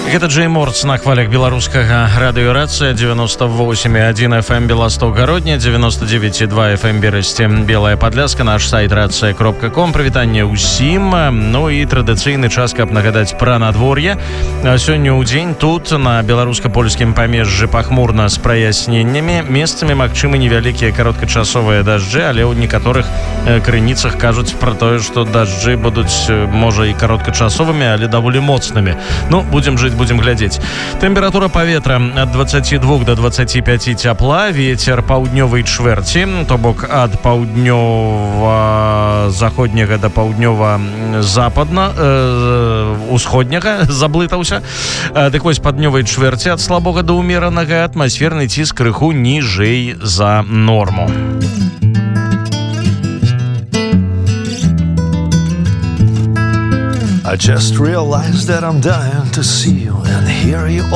Гэта Джей Морц на хвалях беларускага радыёрацыя 98,1 FM Беласток-Гародня, 99,2 FM Берасці, Белая Падляска, наш сайт рацыя.ком. Прывітанне ўсім. Ну і традыцыйны час, каб нагадаць пра надвор'е. Сёння ў дзень тут на беларуска-польскім памежжы пахмурна з праясненнямі. Месцамі магчымы невялікія кароткачасовыя дажджы, але ў некаторых крыніцах кажуць пра тое, што дажджы будуць, можа, і кароткачасовымі, але даволі моцнымі. Ну, будзем жыць, будем глядзець. Тэмпература паветра ад 22 до 25 цяпла, вецер паўднёвай чвэрці, то бок ад паўднёва-заходняга да паўднёва-западна-усходняга, заблытаўся. Дык вось па днёвай чвэрці ад слабога да ўмеранага, атмасферны ціск крыху ніжэй за норму. I just realized that I'm dying to see you and hear you